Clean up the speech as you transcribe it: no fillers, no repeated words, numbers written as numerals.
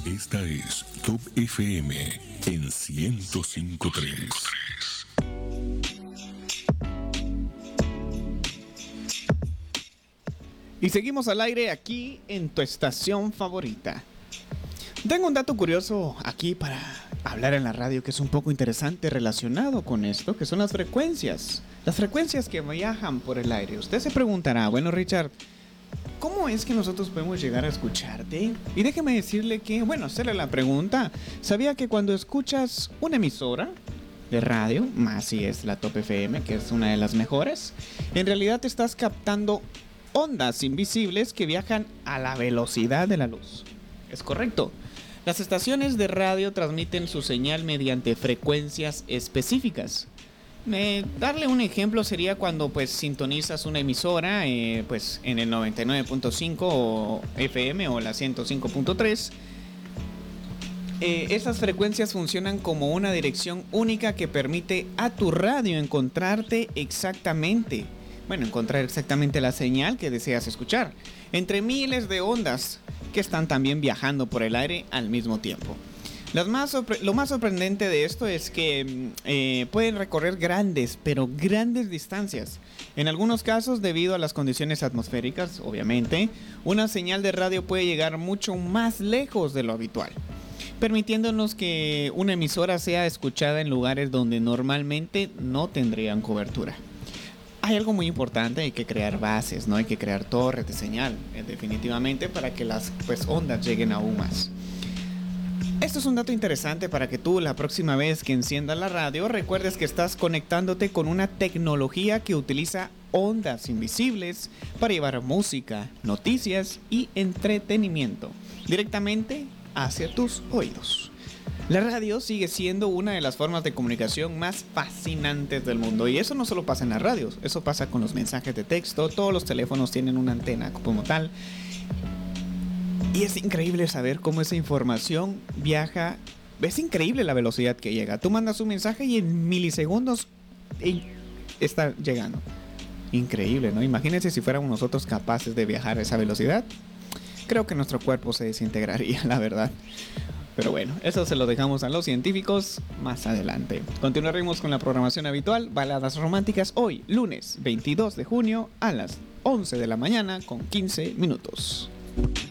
Esta es Top FM en 105.3. Y seguimos al aire aquí en tu estación favorita. Tengo un dato curioso aquí para hablar en la radio que es un poco interesante relacionado con esto, que son las frecuencias. Las frecuencias que viajan por el aire. Usted se preguntará, bueno, Richard, ¿cómo es que nosotros podemos llegar a escucharte? Y déjeme decirle que, bueno, hacerle la pregunta. ¿Sabía que cuando escuchas una emisora de radio, más si es la Top FM, que es una de las mejores, en realidad te estás captando ondas invisibles que viajan a la velocidad de la luz? Es correcto. Las estaciones de radio transmiten su señal mediante frecuencias específicas. Darle un ejemplo sería cuando pues sintonizas una emisora pues en el 99.5 FM o la 105.3. Esas frecuencias funcionan como una dirección única que permite a tu radio encontrar exactamente la señal que deseas escuchar, entre miles de ondas que están también viajando por el aire al mismo tiempo. Lo más sorprendente de esto es que pueden recorrer grandes distancias. En algunos casos, debido a las condiciones atmosféricas, obviamente, una señal de radio puede llegar mucho más lejos de lo habitual, permitiéndonos que una emisora sea escuchada en lugares donde normalmente no tendrían cobertura. Hay algo muy importante, hay que crear bases, ¿no? Hay que crear torres de señal, definitivamente, para que las ondas lleguen aún más. Esto es un dato interesante para que tú, la próxima vez que enciendas la radio, recuerdes que estás conectándote con una tecnología que utiliza ondas invisibles para llevar música, noticias y entretenimiento directamente hacia tus oídos. La radio sigue siendo una de las formas de comunicación más fascinantes del mundo. Y eso no solo pasa en las radios, eso pasa con los mensajes de texto. Todos los teléfonos tienen una antena como tal. Y es increíble saber cómo esa información viaja. Es increíble la velocidad que llega. Tú mandas un mensaje y en milisegundos está llegando. Increíble, ¿no? Imagínense si fuéramos nosotros capaces de viajar a esa velocidad. Creo que nuestro cuerpo se desintegraría, la verdad. Pero bueno, eso se lo dejamos a los científicos más adelante. Continuaremos con la programación habitual, Baladas Románticas, hoy, lunes 22 de junio, a las 11 de la mañana con 15 minutos.